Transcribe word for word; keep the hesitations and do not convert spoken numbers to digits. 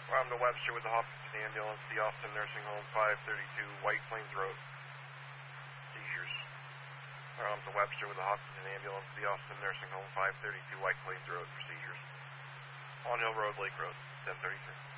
I'm to Webster with the Hopkinton Ambulance, the Austin Nursing Home, five thirty-two White Plains Road. Seizures. I'm to Webster with the Hopkinton Ambulance, the Austin Nursing Home, five thirty-two White Plains Road for seizures. On Hill Road, Lake Road, ten thirty-three.